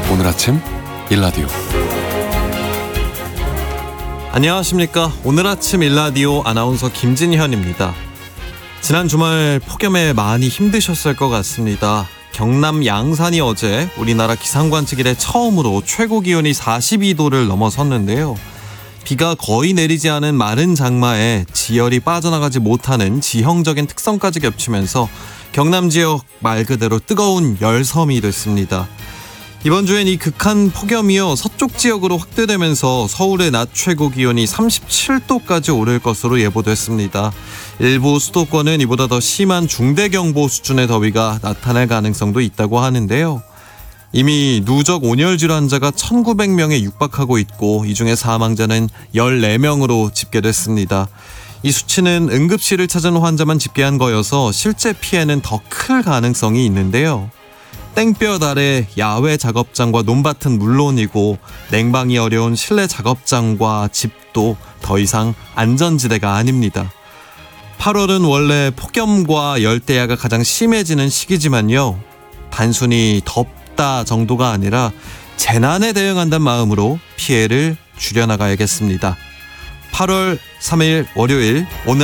오늘 아침 일라디오. 안녕하십니까. 오늘 아침 일라디오 아나운서 김진현입니다. 지난 주말 폭염에 많이 힘드셨을 것 같습니다. 경남 양산이 어제 우리나라 기상관측 이래 처음으로 최고 기온이 42도를 넘어섰는데요. 비가 거의 내리지 않은 마른 장마에 지열이 빠져나가지 못하는 지형적인 특성까지 겹치면서 경남 지역 말 그대로 뜨거운 열섬이 됐습니다. 이번 주엔 이 극한 폭염이요 서쪽 지역으로 확대되면서 서울의 낮 최고 기온이 37도까지 오를 것으로 예보됐습니다. 일부 수도권은 이보다 더 심한 중대경보 수준의 더위가 나타날 가능성도 있다고 하는데요. 이미 누적 온열 질환자가 1900명에 육박하고 있고 이 중에 사망자는 14명으로 집계됐습니다. 이 수치는 응급실을 찾은 환자만 집계한 거여서 실제 피해는 더 클 가능성이 있는데요. 땡볕 아래 야외 작업장과 논밭은 물론이고 냉방이 어려운 실내 작업장과 집도 더 이상 안전지대가 아닙니다. 8월은 원래 폭염과 열대야가 가장 심해지는 시기지만요. 단순히 덥다 정도가 아니라 재난에 대응한다는 마음으로 피해를 줄여나가야겠습니다. 8월 3일 월요일 오늘